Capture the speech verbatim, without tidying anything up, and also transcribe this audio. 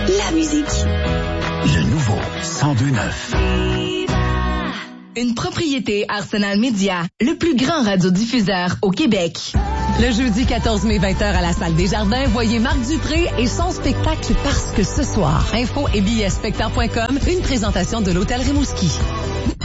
la musique. Le nouveau cent deux neuf. Une propriété Arsenal Média, le plus grand radiodiffuseur au Québec. Le jeudi quatorze mai vingt heures à la Salle des Jardins, voyez Marc Dupré et son spectacle Parce que ce soir. Info et billets spectacle point com, une présentation de l'Hôtel Rimouski.